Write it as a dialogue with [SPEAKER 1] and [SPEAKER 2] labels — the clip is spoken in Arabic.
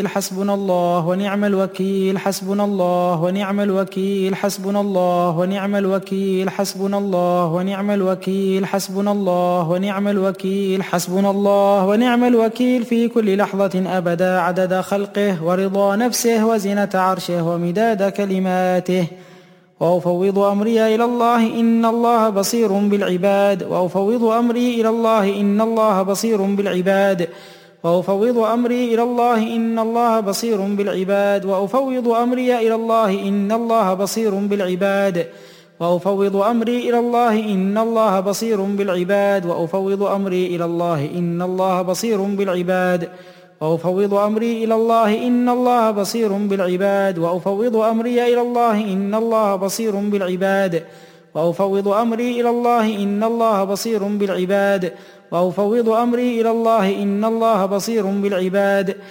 [SPEAKER 1] حسبنا الله ونعم الوكيل حسبنا الله ونعم الوكيل حسبنا الله ونعم الوكيل حسبنا الله ونعم الوكيل حسبنا الله ونعم الوكيل حسبنا الله ونعم الوكيل في كل لحظة أبدا عدد خلقه ورضا نفسه وزنة عرشه ومداد كلماته. وأفوض أمري إلى الله إن الله بصير بالعباد وأفوض أمري إلى الله إن الله بصير بالعباد وأفوض أمري إلى الله إن الله بصير بالعباد وأفوض أمري إلى الله إن الله بصير بالعباد وأفوض أمري إلى الله إن الله بصير بالعباد وأفوض أمري إلى الله إن الله بصير بالعباد وأفوض أمري إلى الله إن الله بصير بالعباد وأفوض أمري إلى الله إن الله بصير بالعباد وأفوض أمري إلى الله إن الله بصير بالعباد وأفوض أمري إلى الله إن الله بصير بالعباد